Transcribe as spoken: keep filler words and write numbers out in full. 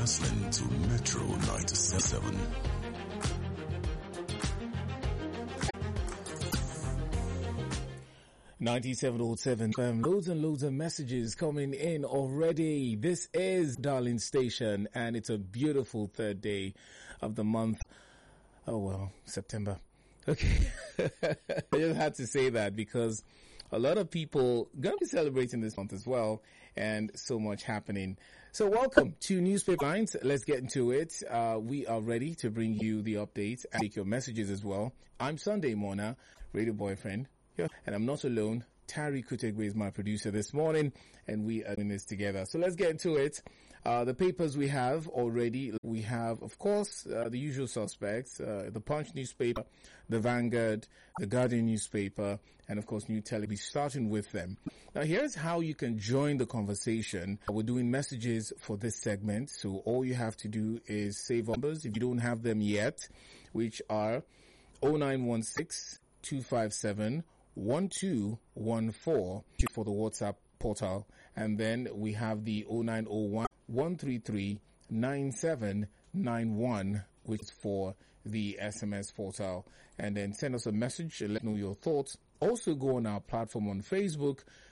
listening to Metro ninety-seven. ninety-seven point seven um, loads and loads of messages coming in already. This is Darling Station, and it's a beautiful third day of the month. Oh well, September. Okay. I just had to say that because a lot of people going to be celebrating this month as well, and so much happening. So welcome to Newspaper Lines. Let's get into it. Uh, we are ready to bring you the updates and take your messages as well. I'm Sunday Mona, radio boyfriend. Yeah. And I'm not alone. Tari Kutegwe is my producer this morning, and we are in this together. So let's get into it. Uh, the papers we have already, we have, of course, uh, the usual suspects, uh, the Punch newspaper, the Vanguard, the Guardian newspaper, and of course, New Television, starting with them. Now, here's how you can join the conversation. We're doing messages for this segment, so all you have to do is save numbers if you don't have them yet, which are oh nine one six, two five seven, one two one four for the WhatsApp portal, and then we have the oh nine oh one, one three three, nine seven nine one, which is for the S M S portal, and then send us a message and let know your thoughts. Also go on our platform on Facebook,